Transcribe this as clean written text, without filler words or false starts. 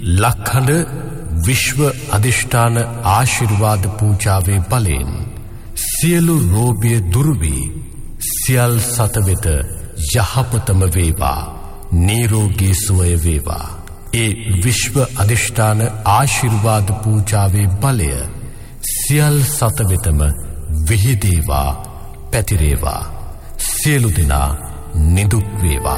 ලක්හඬ විශ්ව අධිෂ්ඨාන ආශිර්වාද පූජාවේ බලයෙන් සියලු රෝගිය දුරු වී සියල් සත වෙත යහපතම වේවා, නිරෝගී සුවය වේවා. ඒ විශ්ව අධිෂ්ඨාන ආශිර්වාද පූජාවේ බලය සියල් සත වෙතම විහිදේවා, පැතිරේවා. සියලු දෙනා නිදුක් වේවා.